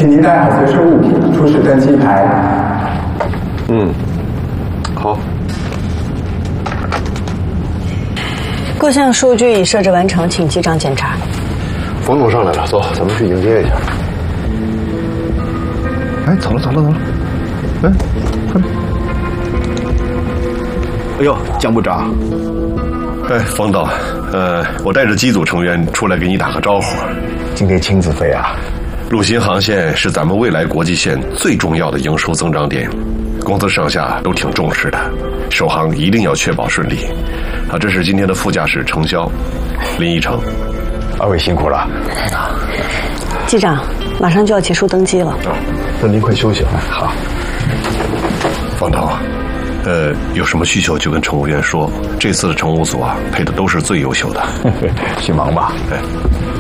请您带好随身物品，出示登机牌。 好。 各项数据已设置完成，请机长检查。 冯总上来了，走，咱们去迎接一下。哎，走了。哎，看。 哎呦，江部长。 哎，冯导，我带着机组成员出来给你打个招呼。 今天亲自飞啊？ 陆新航线是咱们未来国际线最重要的营收增长点，公司上下都挺重视的，首航一定要确保顺利。这是今天的副驾驶程潇、林一成。 二位辛苦了。 机长，马上就要结束登机了。 那您快休息了。 好。 方导，有什么需求就跟乘务员说，这次的乘务组啊，配的都是最优秀的。 去忙吧。 哎。